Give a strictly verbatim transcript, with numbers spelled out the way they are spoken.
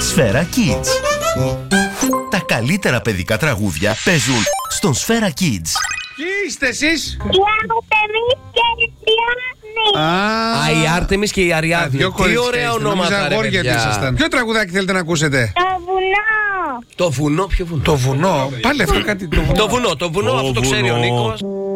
Σφαίρα Kids. Τα καλύτερα παιδικά τραγούδια παίζουν στον Σφαίρα Kids. Ποιοι είστε εσείς? Η Άρτεμις και η Αριάδνη. Α, Α, η Άρτεμις και η Αριάδνη. Τι ωραία ονόματα, ρε παιδιά. Ποιο τραγουδάκι θέλετε να ακούσετε? Το βουνό. Το βουνό, ποιο βουνό? Το βουνό. Πάλι αυτό κάτι. Το βουνό. Το βουνό, το βουνό, αυτό το ξέρει ο Νίκος.